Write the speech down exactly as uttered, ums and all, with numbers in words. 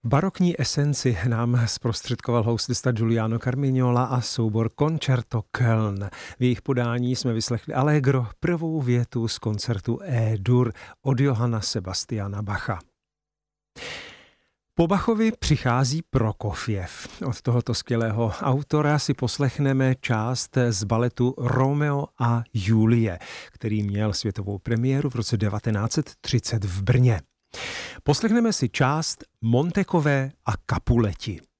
Barokní esenci nám zprostředkoval houslista Giuliano Carmignola a soubor Concerto Köln. V jejich podání jsme vyslechli Allegro, prvou větu z koncertu E-dur od Johanna Sebastiana Bacha. Po Bachovi přichází Prokofjev. Od tohoto skvělého autora si poslechneme část z baletu Romeo a Julie, který měl světovou premiéru v roce devatenáct set třicet v Brně. Poslechneme si část Montekové a Capuleti.